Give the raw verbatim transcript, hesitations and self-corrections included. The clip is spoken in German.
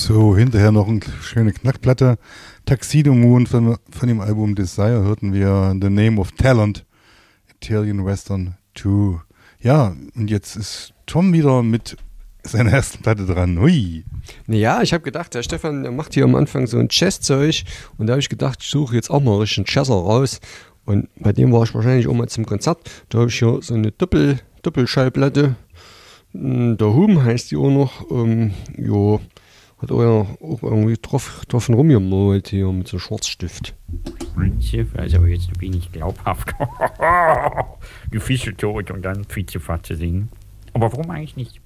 So, hinterher noch eine schöne Knackplatte. Tuxedo Moon von, von dem Album Desire hörten wir The Name of Talent, Italian Western zwei. Ja, und jetzt ist Tom wieder mit seiner ersten Platte dran. Hui. Naja, ich habe gedacht, der Stefan der macht hier am Anfang so ein Jazzzeug und da habe ich gedacht, ich suche jetzt auch mal richtig einen Jazzer raus. Und bei dem war ich wahrscheinlich auch mal zum Konzert. Da habe ich hier so eine Doppel, Doppelschallplatte. Der Hum heißt die auch noch. Ähm, jo, hat auch, ja auch irgendwie drauf, drauf rumgemalt hier mit so Schwarzstift. Manche, also aber jetzt ein wenig glaubhaft. Die Fische tot und dann Vizefatze singen. Aber warum eigentlich nicht?